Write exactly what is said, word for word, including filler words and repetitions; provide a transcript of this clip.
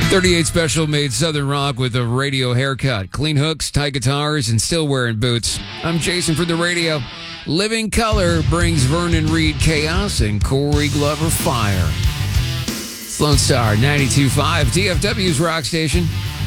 thirty-eight Special made Southern rock with a radio haircut, clean hooks, tight guitars, and still wearing boots. I'm Jason for the radio. Living Color brings Vernon Reid chaos and Corey Glover fire. Lone Star ninety-two point five, D F W's rock station.